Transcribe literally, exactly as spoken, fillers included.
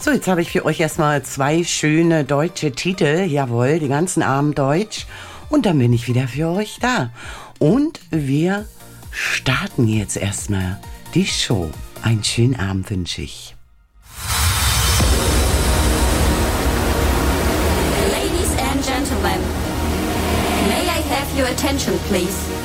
So, jetzt habe ich für euch erstmal zwei schöne deutsche Titel. Jawohl, den ganzen Abend Deutsch. Und dann bin ich wieder für euch da. Und wir starten jetzt erstmal die Show. Einen schönen Abend wünsche ich. Ladies and gentlemen, may I have your attention, please?